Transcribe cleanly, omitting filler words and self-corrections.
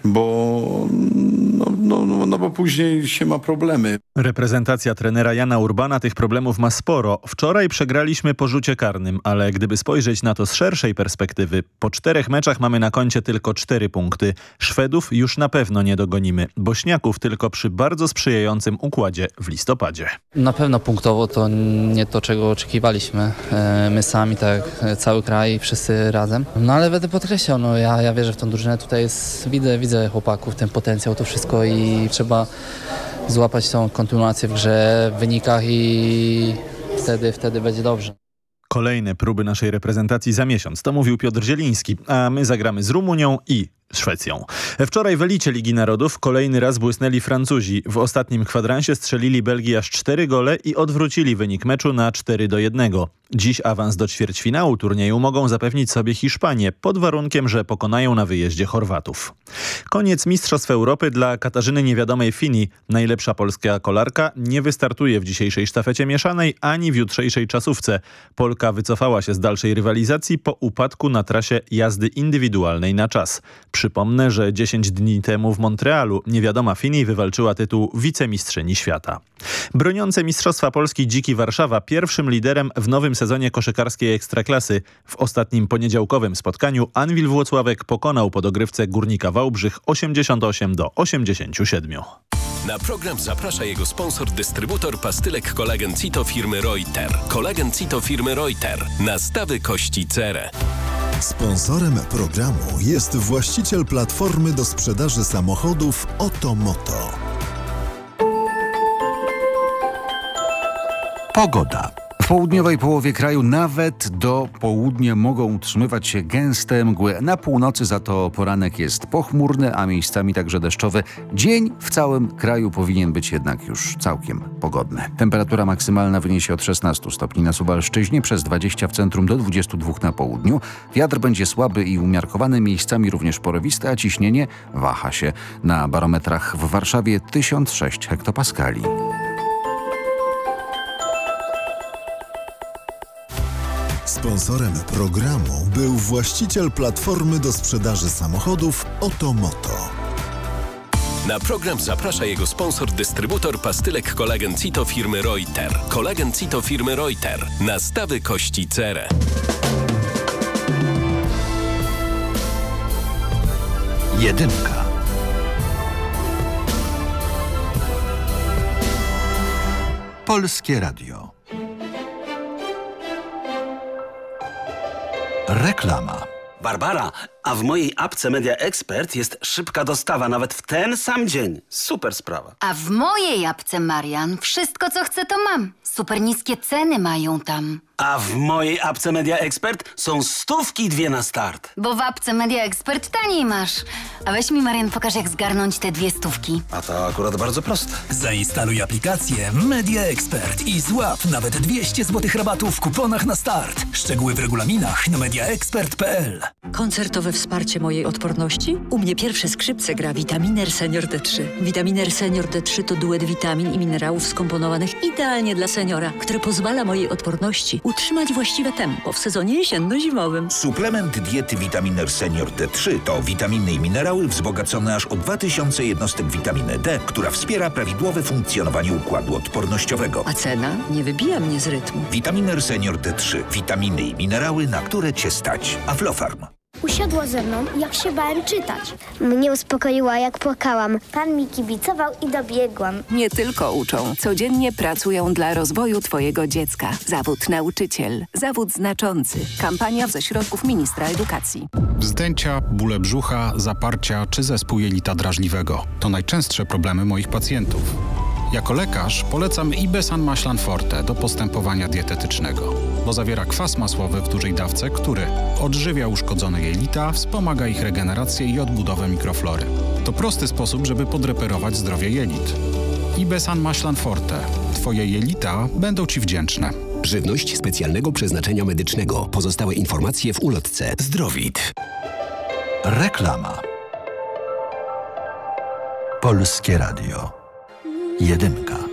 bo bo później się ma problemy. Reprezentacja trenera Jana Urbana tych problemów ma sporo. Wczoraj przegraliśmy po rzucie karnym, ale gdyby spojrzeć na to z szerszej perspektywy, po 4 meczach mamy na koncie tylko 4 punkty. Szwedów już na pewno nie dogonimy. Bośniaków tylko przy bardzo sprzyjającym układzie w listopadzie. Na pewno punktowo to nie to, czego oczekiwaliśmy. My sami, tak cały kraj, wszyscy razem. No ale będę podkreślał, ja wierzę w tą drużynę. Tutaj widzę chłopaków, ten potencjał, to wszystko i trzeba złapać tą kontynuację w grze, w wynikach i wtedy będzie dobrze. Kolejne próby naszej reprezentacji za miesiąc. To mówił Piotr Zieliński, a my zagramy z Rumunią i Szwecją. Wczoraj w elicie Ligi Narodów kolejny raz błysnęli Francuzi. W ostatnim kwadransie strzelili Belgii aż 4 gole i odwrócili wynik meczu na 4-1. Dziś awans do ćwierćfinału turnieju mogą zapewnić sobie Hiszpanie, pod warunkiem, że pokonają na wyjeździe Chorwatów. Koniec Mistrzostw Europy dla Katarzyny Niewiadomej Fini. Najlepsza polska kolarka nie wystartuje w dzisiejszej sztafecie mieszanej ani w jutrzejszej czasówce. Polka wycofała się z dalszej rywalizacji po upadku na trasie jazdy indywidualnej na czas. Przypomnę, że 10 dni temu w Montrealu Niewiadoma Fini wywalczyła tytuł wicemistrzyni świata. Broniące Mistrzostwa Polski Dziki Warszawa pierwszym liderem w nowym sezonie koszykarskiej Ekstraklasy. W ostatnim poniedziałkowym spotkaniu Anwil Włocławek pokonał po dogrywce Górnika Wałbrzych 88-87. Na program zaprasza jego sponsor, dystrybutor pastylek Kolagen Cito firmy Reuter. Kolagen Cito firmy Reuter. Nastawy kości cerę. Sponsorem programu jest właściciel platformy do sprzedaży samochodów Otomoto. Pogoda. W południowej połowie kraju nawet do południa mogą utrzymywać się gęste mgły. Na północy za to poranek jest pochmurny, a miejscami także deszczowy. Dzień w całym kraju powinien być jednak już całkiem pogodny. Temperatura maksymalna wyniesie od 16 stopni na Suwalszczyźnie, przez 20 w centrum do 22 na południu. Wiatr będzie słaby i umiarkowany, miejscami również porywisty, a ciśnienie waha się. Na barometrach w Warszawie 1006 hektopaskali. Sponsorem programu był właściciel platformy do sprzedaży samochodów Otomoto. Na program zaprasza jego sponsor, dystrybutor pastylek Kolagen Cito firmy Reuter. Kolagen Cito firmy Reuter. Nastawy kości cerę. Jedynka. Polskie Radio. Reklama. Barbara, a w mojej apce Media Expert jest szybka dostawa nawet w ten sam dzień. Super sprawa. A w mojej apce, Marian, wszystko co chcę to mam. Super niskie ceny mają tam. A w mojej apce Media Expert są 100 na start. Bo w apce Media Expert taniej masz. A weź mi, Marian, pokaż jak zgarnąć te 200. A to akurat bardzo proste. Zainstaluj aplikację Media Expert i złap nawet 200 zł rabatu w kuponach na start. Szczegóły w regulaminach na mediaexpert.pl. Koncertowe wsparcie mojej odporności? U mnie pierwsze skrzypce gra Vitaminer Senior D3. Vitaminer Senior D3 to duet witamin i minerałów skomponowanych idealnie dla seniora, które pozwala mojej odporności utrzymać właściwe tempo w sezonie jesienno-zimowym. Suplement diety Vitaminer Senior D3 to witaminy i minerały wzbogacone aż o 2000 jednostek witaminy D, która wspiera prawidłowe funkcjonowanie układu odpornościowego. A cena nie wybija mnie z rytmu. Vitaminer Senior D3. Witaminy i minerały, na które Cię stać. Aflofarm. Usiadła ze mną, jak się bałem czytać. Mnie uspokoiła, jak płakałam. Pan mi kibicował i dobiegłam. Nie tylko uczą. Codziennie pracują dla rozwoju Twojego dziecka. Zawód nauczyciel. Zawód znaczący. Kampania ze środków Ministra Edukacji. Wzdęcia, bóle brzucha, zaparcia czy zespół jelita drażliwego. To najczęstsze problemy moich pacjentów. Jako lekarz polecam Ibesan Maślan Forte do postępowania dietetycznego, bo zawiera kwas masłowy w dużej dawce, który odżywia uszkodzone jelita, wspomaga ich regenerację i odbudowę mikroflory. To prosty sposób, żeby podreperować zdrowie jelit. Ibesan Maślan Forte. Twoje jelita będą Ci wdzięczne. Żywność specjalnego przeznaczenia medycznego. Pozostałe informacje w ulotce. Zdrowit. Reklama. Polskie Radio. Jedynka.